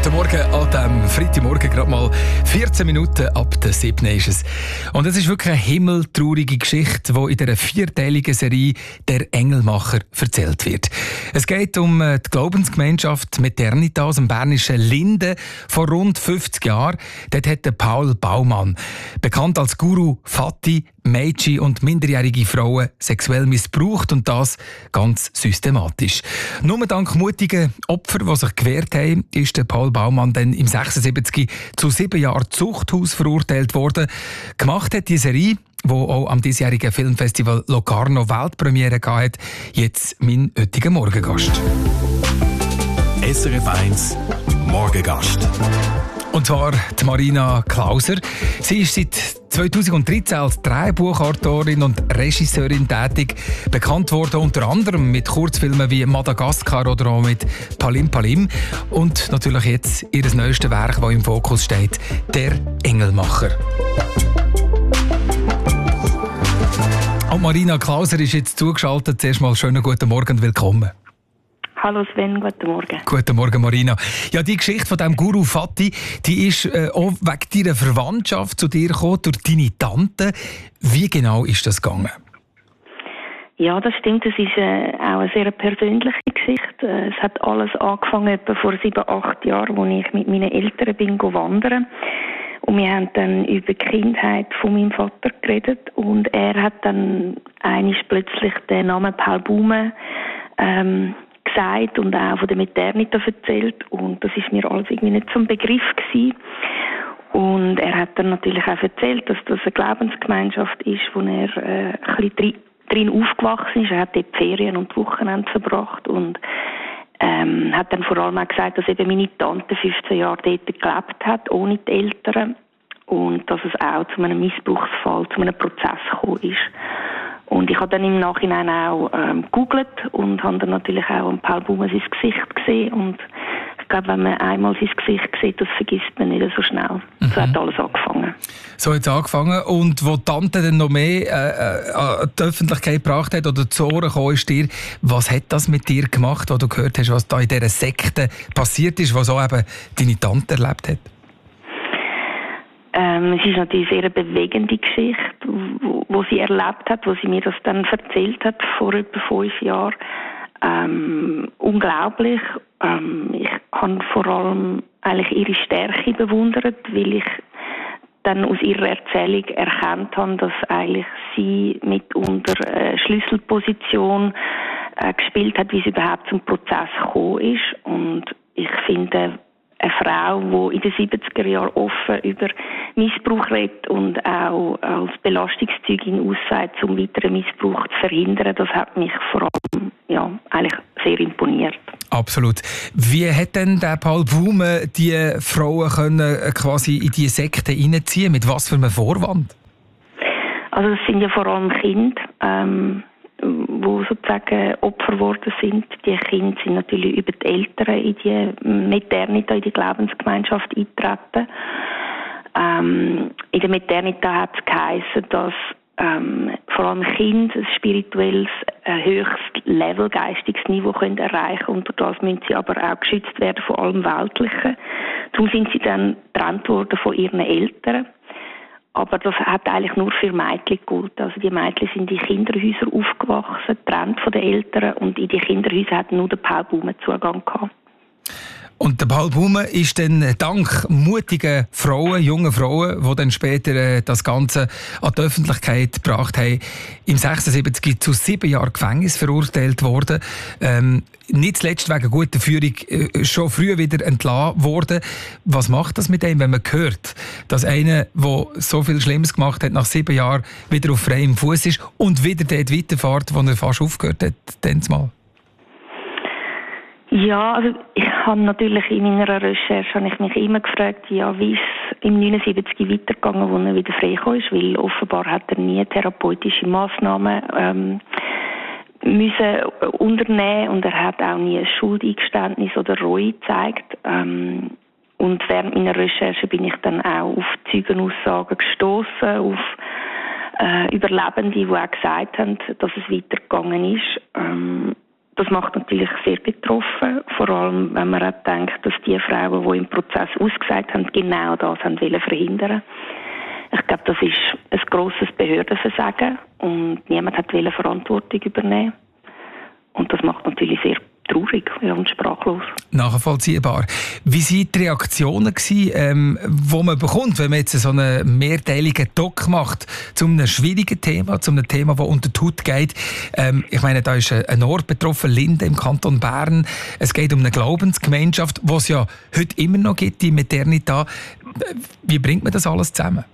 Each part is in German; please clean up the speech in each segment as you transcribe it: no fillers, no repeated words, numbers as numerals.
Guten Morgen an diesem Freitagmorgen, gerade mal 14 Minuten ab der 7. ist es. Und es ist wirklich eine himmeltraurige Geschichte, die in dieser vierteiligen Serie «Der Engelmacher» erzählt wird. Es geht um die Glaubensgemeinschaft Meternita aus dem bernischen Linden vor rund 50 Jahren. Dort hat der Paul Baumann, bekannt als Guru Vati, Mädchen und minderjährige Frauen sexuell missbraucht, und das ganz systematisch. Nur dank mutigen Opfern, die sich gewehrt haben, ist der Paul Baumann dann im 76 zu 7 Jahren Zuchthaus verurteilt worden. Gemacht hat die Serie, die auch am diesjährigen Filmfestival Locarno Weltpremiere hatte, jetzt mein heutiger Morgengast. SRF 1 Morgengast. Und zwar die Marina Klauser. Sie ist seit 2013 als Drehbuchautorin und Regisseurin tätig. Bekannt worden unter anderem mit Kurzfilmen wie Madagaskar oder auch mit Palim Palim. Und natürlich jetzt ihr neuestes Werk, das im Fokus steht, «Der Engelmacher». Und Marina Klauser ist jetzt zugeschaltet. Zuerst mal schönen guten Morgen und willkommen. Hallo Sven, guten Morgen. Guten Morgen, Marina. Ja, die Geschichte von diesem Guru Vati, die ist auch wegen deiner Verwandtschaft zu dir gekommen, durch deine Tante. Wie genau ist das gegangen? Ja, das stimmt. Es ist auch eine sehr persönliche Geschichte. Es hat alles angefangen etwa vor 7, 8 Jahren, als ich mit meinen Eltern bin wandern. Und wir haben dann über die Kindheit von meinem Vater geredet. Und er hat dann plötzlich den Namen Paul Baumann gesagt und auch von der Maternita erzählt, und das ist mir alles irgendwie nicht zum Begriff gewesen. Und er hat dann natürlich auch erzählt, dass das eine Glaubensgemeinschaft ist, wo er ein bisschen drin aufgewachsen ist. Er hat dort die Ferien und die Wochenende verbracht und hat dann vor allem auch gesagt, dass eben meine Tante 15 Jahre dort gelebt hat, ohne die Eltern, und dass es auch zu einem Missbrauchsfall, zu einem Prozess gekommen ist. Und ich habe dann im Nachhinein auch gegoogelt und habe dann natürlich auch an Paul Baumann sein Gesicht gesehen. Und ich glaube, wenn man einmal sein Gesicht sieht, das vergisst man nicht so schnell. So hat alles angefangen. So hat es angefangen. Und wo die Tante dann noch mehr an die Öffentlichkeit gebracht hat oder zu Ohren gekommen ist dir, was hat das mit dir gemacht, wo du gehört hast, was da in dieser Sekte passiert ist, was auch eben deine Tante erlebt hat? Es ist natürlich eine sehr bewegende Geschichte, wo sie erlebt hat, wo sie mir das dann erzählt hat vor etwa 5 Jahren. Unglaublich. Ich habe vor allem eigentlich ihre Stärke bewundert, weil ich dann aus ihrer Erzählung erkannt habe, dass eigentlich sie mitunter eine Schlüsselposition gespielt hat, wie es überhaupt zum Prozess gekommen ist. Und ich finde, eine Frau, die in den 70er Jahren offen über Missbrauch redet und auch als Belastungszeugin aussagt, um weiteren Missbrauch zu verhindern, das hat mich vor allem eigentlich sehr imponiert. Absolut. Wie hat denn der Paul Baumann die Frauen können quasi in diese Sekte hineinziehen? Mit was für einem Vorwand? Also es sind ja vor allem Kinder, wo sozusagen Opfer geworden sind. Die Kinder sind natürlich über die Eltern in die Maternita, in die Glaubensgemeinschaft eingetreten. In der Maternita hat es geheissen, dass vor allem Kinder ein spirituelles, höchstes Level, geistiges Niveau können erreichen können. Und durch das müssen sie aber auch geschützt werden von allem Weltlichen. Darum sind sie dann getrennt worden von ihren Eltern. Aber das hat eigentlich nur für Mädchen gegolten. Also die Mädchen sind in Kinderhäusern aufgewachsen, getrennt von den Eltern, und in die Kinderhäuser hat nur der Paul Baumann Zugang gehabt. Und der Paul Baumann ist dann dank mutigen Frauen, jungen Frauen, die dann später das Ganze an die Öffentlichkeit gebracht haben, im 76 zu 7 Jahren Gefängnis verurteilt worden. Nicht zuletzt wegen guter Führung schon früh wieder entlassen worden. Was macht das mit einem, wenn man hört, dass einer, der so viel Schlimmes gemacht hat, nach 7 Jahren wieder auf freiem Fuß ist und wieder dort weiterfährt, wo er fast aufgehört hat, dann mal? Ja, also ich habe natürlich in meiner Recherche mich immer gefragt, wie es im 79 weitergegangen, wo er wieder freigekommen ist, weil offenbar hat er nie therapeutische Massnahmen müssen unternehmen, und er hat auch nie ein Schuldeingeständnis oder Reue gezeigt. Und während meiner Recherche bin ich dann auch auf Zeugenaussagen gestoßen, auf Überlebende, die auch gesagt haben, dass es weitergegangen ist. das macht natürlich sehr betroffen, vor allem wenn man auch denkt, dass die Frauen, die im Prozess ausgesagt haben, genau das wollen verhindern. Ich glaube, das ist ein grosses Behördenversagen und niemand wollte Verantwortung übernehmen. Und das macht natürlich sehr traurig und sprachlos. Nachvollziehbar. Wie waren die Reaktionen, die man bekommt, wenn man jetzt so einen mehrteiligen Doc macht zu einem schwierigen Thema, zu einem Thema, das unter die Haut geht? Ich meine, da ist ein Ort betroffen, Linden im Kanton Bern. Es geht um eine Glaubensgemeinschaft, die es ja heute immer noch gibt, die Maternita. Wie bringt man das alles zusammen?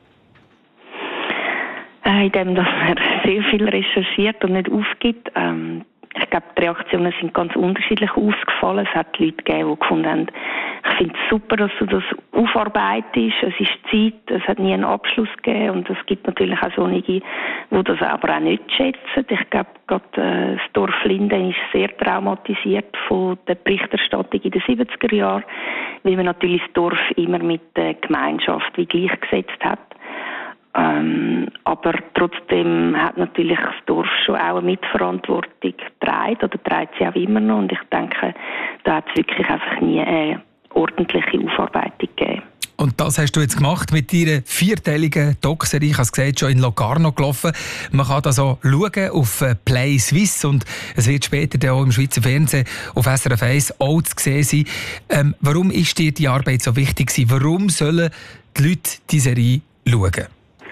Indem dass man sehr viel recherchiert und nicht aufgibt. Ich glaube, die Reaktionen sind ganz unterschiedlich ausgefallen. Es hat Leute gegeben, die gefunden haben, ich finde es super, dass du das aufarbeitest. Es ist Zeit, es hat nie einen Abschluss gegeben. Und es gibt natürlich auch solche, die das aber auch nicht schätzen. Ich glaube, gerade das Dorf Linden ist sehr traumatisiert von der Berichterstattung in den 70er Jahren, weil man natürlich das Dorf immer mit der Gemeinschaft wie gleichgesetzt hat. Aber trotzdem hat natürlich das Dorf schon auch eine Mitverantwortung getragen oder trägt sie auch immer noch. Und ich denke, da hat es wirklich einfach nie eine ordentliche Aufarbeitung gegeben. Und das hast du jetzt gemacht mit deiner 4-teiligen Doc-Serie. Ich habe es gesagt, schon in Locarno gelaufen. Man kann da so schauen auf Play Suisse und es wird später dann auch im Schweizer Fernsehen auf SRF 1 auch zu sehen sein. Warum ist dir die Arbeit so wichtig gewesen? Warum sollen die Leute die Serie schauen?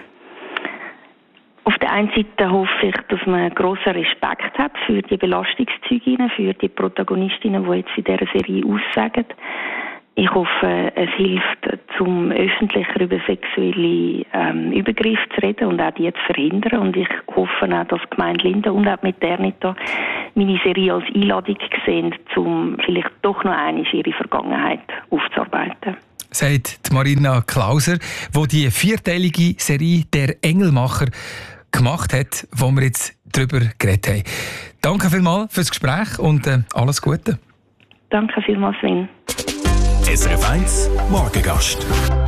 Auf der einen Seite hoffe ich, dass man grossen Respekt hat für die Belastungszeuginnen, für die Protagonistinnen, die jetzt in dieser Serie aussagen. Ich hoffe, es hilft, zum öffentlicher über sexuelle Übergriffe zu reden und auch die zu verhindern. Und ich hoffe auch, dass die Gemeinde Linden und auch Maternita meine Serie als Einladung sehen, um vielleicht doch noch einmal ihre Vergangenheit aufzuarbeiten. Sagt Marina Klauser, die die 4-teilige Serie «Der Engelmacher» gemacht hat, wo wir jetzt darüber geredet haben. Danke vielmals fürs Gespräch und alles Gute. Danke vielmals, Sven. SRF 1 Morgengast.